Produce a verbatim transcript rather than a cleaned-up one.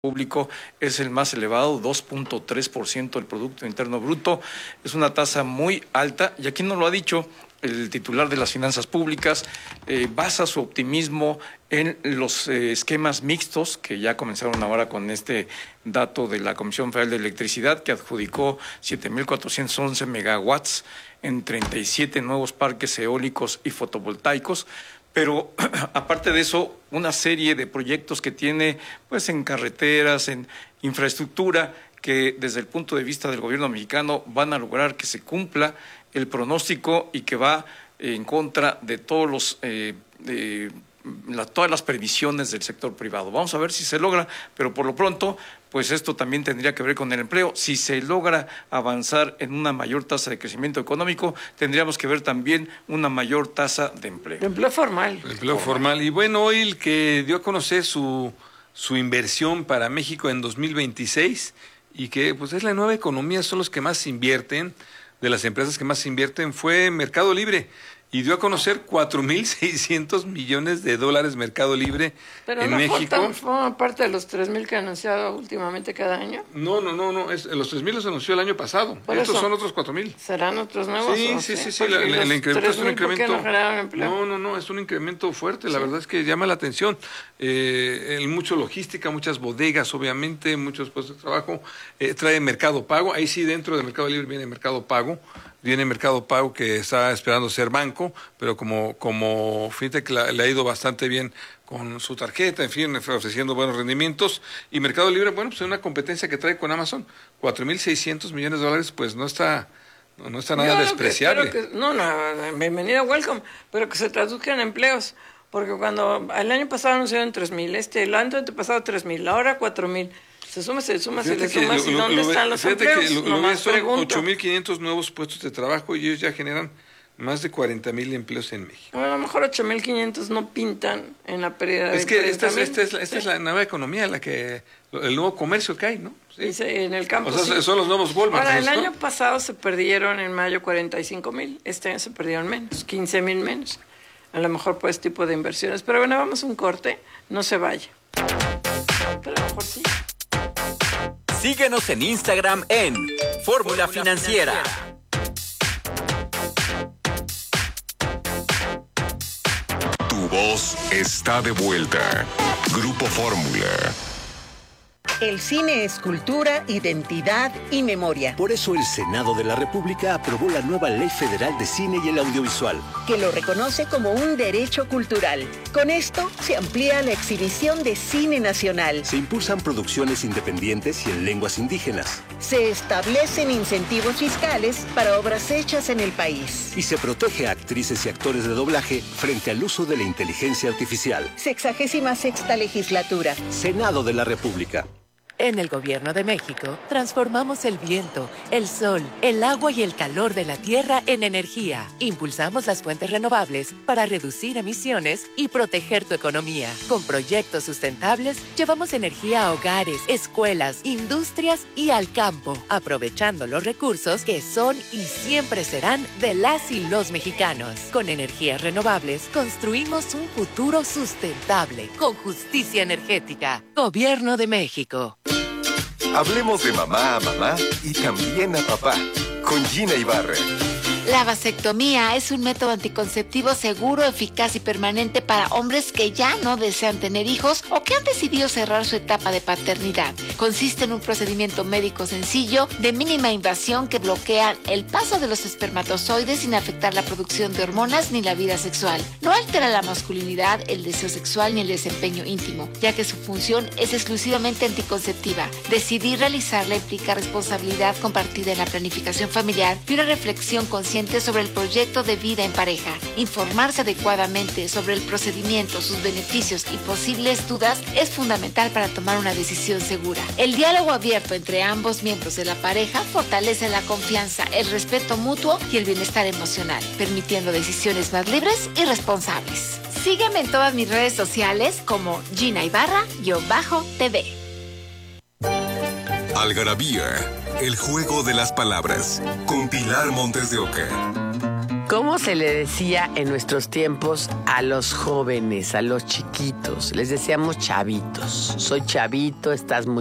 público es el más elevado, dos punto tres por ciento del Producto Interno Bruto. Es una tasa muy alta y aquí nos lo ha dicho el titular de las finanzas públicas, eh, basa su optimismo en los eh, esquemas mixtos que ya comenzaron ahora con este dato de la Comisión Federal de Electricidad que adjudicó siete mil cuatrocientos once megawatts en treinta y siete nuevos parques eólicos y fotovoltaicos. Pero aparte de eso, una serie de proyectos que tiene pues en carreteras, en infraestructura, que desde el punto de vista del gobierno mexicano van a lograr que se cumpla el pronóstico y que va en contra de todos los eh, de la, todas las previsiones del sector privado. Vamos a ver si se logra, pero por lo pronto, pues esto también tendría que ver con el empleo. Si se logra avanzar en una mayor tasa de crecimiento económico, tendríamos que ver también una mayor tasa de empleo. De empleo formal. De empleo formal. Y bueno, hoy el que dio a conocer su, su inversión para México en dos mil veintiséis y que pues es la nueva economía, son los que más invierten, de las empresas que más invierten, fue Mercado Libre. Y dio a conocer cuatro mil seiscientos millones de dólares Mercado Libre Pero en no México. Pero forma parte de los tres mil que ha anunciado últimamente cada año. No, no, no, no es, los tres mil los anunció el año pasado. Por Estos eso, son otros cuatro mil. ¿Serán otros nuevos? Sí, o sí, sí, sí, Porque la, la, el incremento es un incremento. ¿Por qué no generaron empleo? No, no, no, es un incremento fuerte, la ¿Sí? verdad es que llama la atención. Eh, en mucho logística, muchas bodegas, obviamente, muchos puestos de trabajo. Eh, trae Mercado Pago, ahí sí dentro de Mercado Libre viene Mercado Pago. Viene Mercado Pago que está esperando ser banco, pero como, como fintech le ha ido bastante bien con su tarjeta, en fin, ofreciendo buenos rendimientos. Y Mercado Libre, bueno, pues es una competencia que trae con Amazon. cuatro mil seiscientos millones de dólares, pues no está, no, no está nada Yo despreciable. Que, no, no, bienvenido, welcome, pero que se traduzca en empleos. Porque cuando el año pasado anunciaron tres mil, este, el año antepasado tres mil, ahora cuatro mil. Se suma, se suma, se le suma. ¿Y dónde están los empleos? Que lo, lo ve son ocho mil quinientos nuevos puestos de trabajo y ellos ya generan más de cuarenta mil empleos en México. Bueno, a lo mejor ocho mil quinientos no pintan en la pérdida de Es que esta, es, esta, es, sí. esta es la nueva economía, la que el nuevo comercio que hay, ¿no? Sí. Y se, en el campo. O sea, sí. son los nuevos Walmart. Ahora, el ¿no? año pasado se perdieron en mayo cuarenta y cinco mil. Este año se perdieron menos, quince mil menos. A lo mejor por este tipo de inversiones. Pero bueno, vamos a un corte. No se vaya. Pero a lo mejor sí. Síguenos en Instagram en Fórmula Financiera. Tu voz está de vuelta. Grupo Fórmula. El cine es cultura, identidad y memoria. Por eso el Senado de la República aprobó la nueva Ley Federal de Cine y el Audiovisual, que lo reconoce como un derecho cultural. Con esto se amplía la exhibición de cine nacional. Se impulsan producciones independientes y en lenguas indígenas. Se establecen incentivos fiscales para obras hechas en el país. Y se protege a actrices y actores de doblaje frente al uso de la inteligencia artificial. Sexagésima sexta legislatura. Senado de la República. En el Gobierno de México, transformamos el viento, el sol, el agua y el calor de la tierra en energía. Impulsamos las fuentes renovables para reducir emisiones y proteger tu economía. Con proyectos sustentables, llevamos energía a hogares, escuelas, industrias y al campo, aprovechando los recursos que son y siempre serán de las y los mexicanos. Con energías renovables, construimos un futuro sustentable, con justicia energética. Gobierno de México. Hablemos de mamá a mamá y también a papá, con Gina Ibarra. La vasectomía es un método anticonceptivo seguro, eficaz y permanente para hombres que ya no desean tener hijos o que han decidido cerrar su etapa de paternidad. Consiste en un procedimiento médico sencillo, de mínima invasión, que bloquea el paso de los espermatozoides sin afectar la producción de hormonas ni la vida sexual. No altera la masculinidad, el deseo sexual ni el desempeño íntimo, ya que su función es exclusivamente anticonceptiva. Decidir realizarla implica responsabilidad compartida en la planificación familiar y una reflexión consciente sobre el proyecto de vida en pareja. Informarse adecuadamente sobre el procedimiento, sus beneficios y posibles dudas es fundamental para tomar una decisión segura. El diálogo abierto entre ambos miembros de la pareja fortalece la confianza, el respeto mutuo y el bienestar emocional, permitiendo decisiones más libres y responsables. Sígueme en todas mis redes sociales como Gina Ibarra-T V. Algarabía, el juego de las palabras, con Pilar Montes de Oca. ¿Cómo se le decía en nuestros tiempos a los jóvenes, a los chiquitos? Les decíamos chavitos. Soy chavito, estás muy